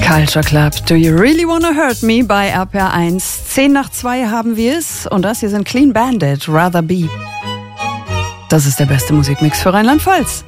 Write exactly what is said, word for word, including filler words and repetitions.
Culture Club, Do You Really Wanna Hurt Me bei R P R eins. Zehn nach zwei haben wir es und das hier sind Clean Bandit, Rather Be. Das ist der beste Musikmix für Rheinland-Pfalz.